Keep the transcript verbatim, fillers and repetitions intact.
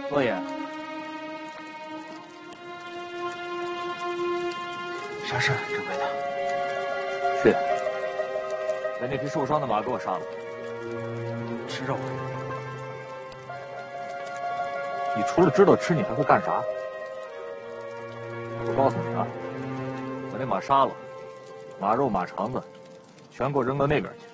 洛爷， 啥事？掌柜的？ 是，把那匹受伤的马给我杀了。 吃肉？ 你除了知道吃，你还会干啥？我告诉你啊，把那马杀了，马肉、马肠子，全给我扔到那边去。